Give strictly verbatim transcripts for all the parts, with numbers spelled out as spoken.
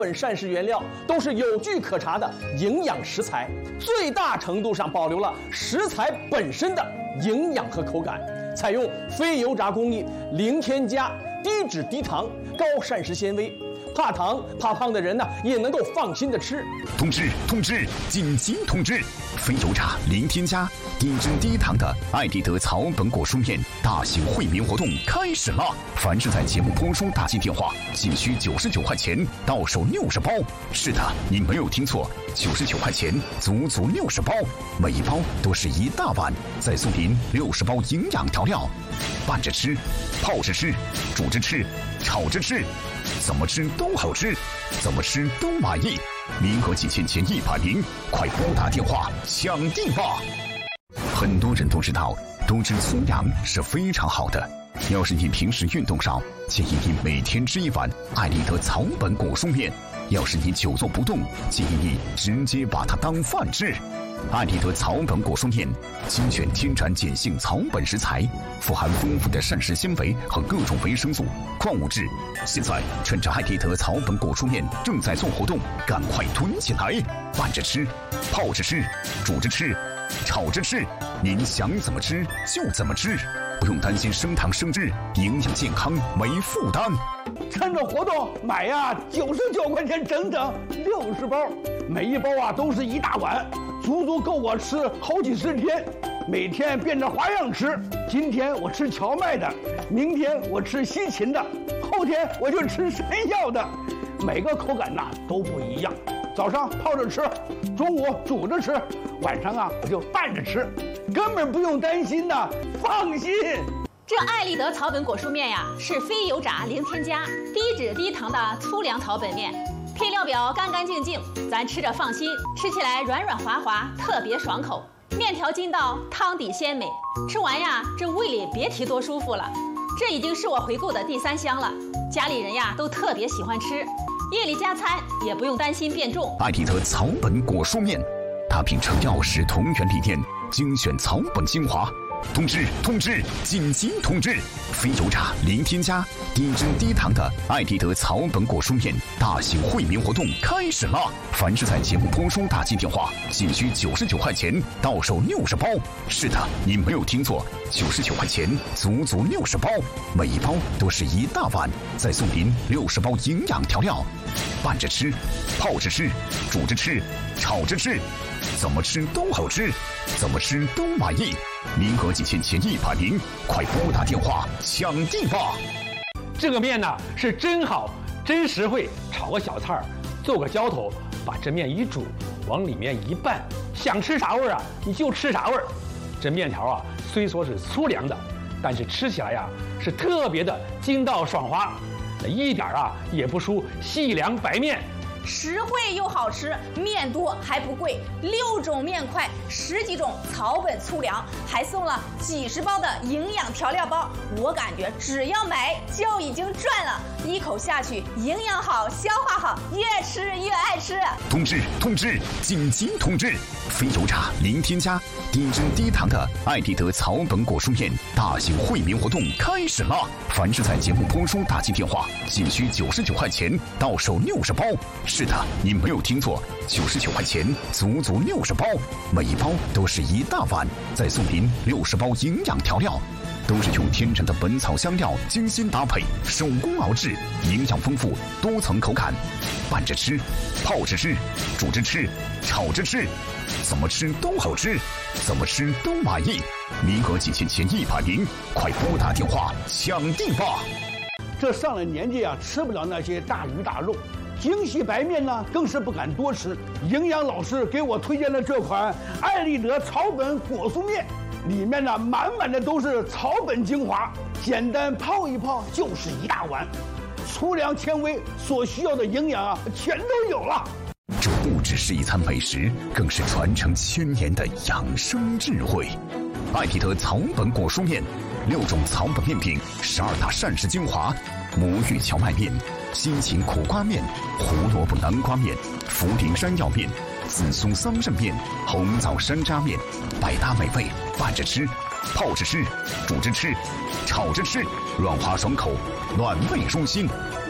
本膳食原料都是有据可查的营养食材，最大程度上保留了食材本身的营养和口感。采用非油炸工艺，零添加、低脂低糖、高膳食纤维，怕糖怕胖的人呢也能够放心的吃。 通知通知，紧急通知！非油炸、零添加、低脂低糖的爱迪德草本果蔬面大型惠民活动开始了！凡是在节目播出打进电话，仅需九十九块钱，到手六十包。是的，你没有听错，九十九块钱，足足六十包，每一包都是一大碗，再送您六十包营养调料，拌着吃、泡着吃、煮着吃、炒着吃，怎么吃都好吃，怎么吃都满意。名额仅限前一百名，快拨打电话抢定吧！很多人都知道，多吃粗粮是非常好的。要是你平时运动少，建议你每天吃一碗爱丽德草本果蔬面；要是你久坐不动，建议你直接把它当饭吃。爱丽德草本果蔬面精选天然碱性草本食材，富含丰富的膳食纤维和各种维生素、矿物质。现在趁着爱丽德草本果蔬面正在做活动，赶快囤起来，拌着吃、泡着吃、煮着吃、炒着吃，您想怎么吃就怎么吃，不用担心升糖升脂，营养健康没负担。 趁着活动买呀，九十九块钱整整六十包，每一包啊都是一大碗，足足够我吃好几十天。每天变着花样吃，今天我吃荞麦的，明天我吃西芹的，后天我就吃山药的，每个口感呐都不一样。早上泡着吃，中午煮着吃，晚上啊我就拌着吃，根本不用担心呐，放心。 这爱丽德草本果蔬面呀，是非油炸、零添加、低脂低糖的粗粮草本面，配料表干干净净，咱吃着放心，吃起来软软滑滑，特别爽口。面条筋道，汤底鲜美，吃完呀，这胃里别提多舒服了。这已经是我回购的第三箱了，家里人呀都特别喜欢吃，夜里加餐也不用担心变重。 爱丽德草本果蔬面，它秉承药食同源理念，精选草本精华。通知通知，紧急通知！非油炸、零添加、低脂低糖的爱丽德草本果蔬面大型惠民活动开始了！凡是在节目播出打进电话，仅需九十九块钱，到手六十包。是的，你没有听错，九十九块钱，足足六十包，每一包都是一大碗，再送您六十包营养调料，拌着吃、泡着吃、煮着吃、炒着吃，怎么吃都好吃，怎么吃都满意。名额仅限前一百名，快拨打电话抢定吧！ 这个面呢是真好，真实惠，炒个小菜儿，做个浇头，把这面一煮，往里面一拌，想吃啥味儿啊你就吃啥味儿。这面条啊虽说是粗粮的，但是吃起来呀是特别的筋道爽滑，那一点啊也不输细粮白面。 实惠又好吃，面多还不贵，六种面块，十几种草本粗粮，还送了几十包的营养调料包。我感觉只要买就已经赚了，一口下去，营养好，消化好，越吃越爱吃。 通知通知，紧急通知！非油炸、零添加、低脂低糖的爱丽德草本果蔬面大型惠民活动开始了！凡是在节目播出打进电话，仅需九十九块钱，到手六十包。是的，你没有听错，九十九块钱，足足六十包，每一包都是一大碗，再送您六十包营养调料，都是用天然的本草香料精心搭配，手工熬制，营养丰富，多层口感，拌着吃、泡着吃、煮着吃、炒着吃，怎么吃都好吃，怎么吃都满意。名额仅限前一百名，快拨打电话抢定吧！ 这上了年纪啊，吃不了那些大鱼大肉。精细白面呢，更是不敢多吃。营养老师给我推荐了这款爱丽德草本果蔬面，里面呢满满的都是草本精华，简单泡一泡就是一大碗，粗粮纤维所需要的营养啊，全都有了。 这不只是一餐美食，更是传承千年的养生智慧。爱丽德草本果蔬面，六种草本面品，十二大膳食精华：魔芋荞麦面、西芹苦瓜面、胡萝卜南瓜面、茯苓山药面、紫苏桑葚面、红枣山楂面，百搭美味，拌着吃、泡着吃、煮着吃、炒着吃，软滑爽口，暖胃舒心。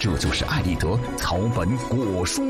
这就是艾立德草本果蔬。